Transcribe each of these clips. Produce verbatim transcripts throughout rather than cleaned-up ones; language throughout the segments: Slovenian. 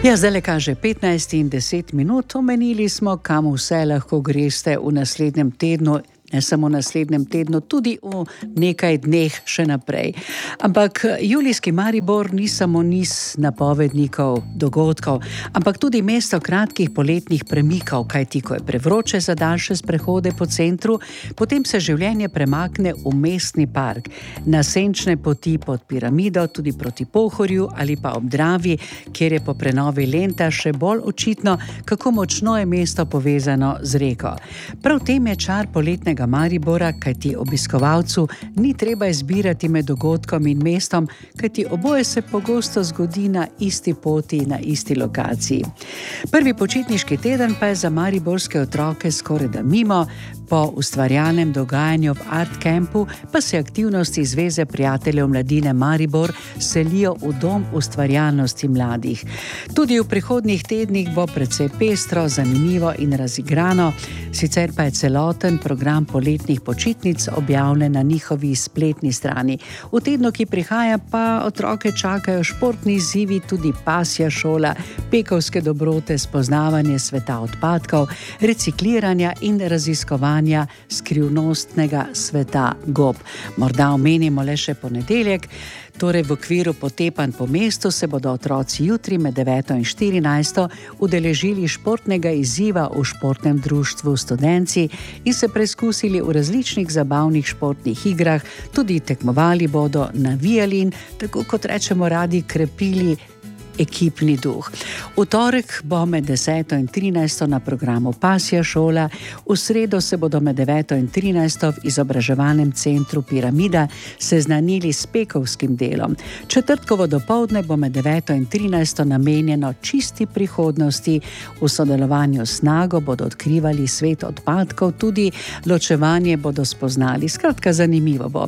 Ja, zdaj le kaže petnajst in deset minut, omenili smo, kam vse lahko greste v naslednjem tednu. Ne samo v naslednjem tednu, tudi v nekaj dneh še naprej. Ampak julijski Maribor ni samo niz napovednikov dogodkov, ampak tudi mesto kratkih poletnih premikov, kajti ko je prevroče za daljše sprehode po centru, potem se življenje premakne v mestni park, na senčne poti pod piramido, tudi proti Pohorju ali pa ob Dravi, kjer je po prenovi lenta še bolj očitno, kako močno je mesto povezano z reko. Prav tem je čar poletnega Maribora, kajti obiskovalcu ni treba izbirati med dogodkom in mestom, kajti oboje se pogosto zgodi na isti poti, na isti lokaciji. Prvi počitniški teden pa je za mariborske otroke skorajda mimo. Po ustvarjalnem dogajanju v Art Campu pa se aktivnosti Zveze prijateljev mladine Maribor selijo v dom ustvarjalnosti mladih. Tudi v prihodnjih tednih bo precej pestro, zanimivo in razigrano, sicer pa je celoten program poletnih počitnic objavljen na njihovi spletni strani. V tednu, ki prihaja, pa otroke čakajo športni izzivi, tudi pasja šola, pekovske dobrote, spoznavanje sveta odpadkov, recikliranja in raziskovanja skrivnostnega sveta gob. Morda omenimo le še ponedeljek, torej v okviru potepanj po mestu se bodo otroci jutri med deveto in štirinajsto udeležili športnega izziva v športnem društvu Studenci in se preizkusili v različnih zabavnih športnih igrah, tudi tekmovali bodo, navijali in, tako kot rečemo radi, krepili ekipni duh. V torek bo med deseto in trinajsto na programu pasja šola, v sredo se bodo med deveto in trinajsto v izobraževalnem centru Piramida seznanili s pekovskim delom. Četrtkovo dopoldne bo med deveto in trinajsto namenjeno čisti prihodnosti. V sodelovanju s Snago bodo odkrivali svet odpadkov, tudi ločevanje bodo spoznali. Skratka, zanimivo bo.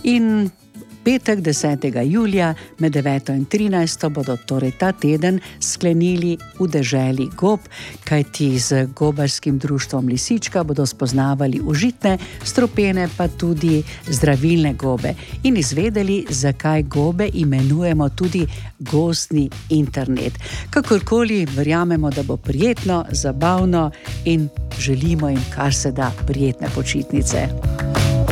In petek desetega julija med deveto in trinajsto bodo torej ta teden sklenili v deželi gob, kajti z gobarskim društvom Lisička bodo spoznavali užitne, strupene pa tudi zdravilne gobe in izvedeli, zakaj gobe imenujemo tudi gozdni internet. Kakorkoli, verjamemo, da bo prijetno, zabavno in želimo jim kar se da prijetne počitnice.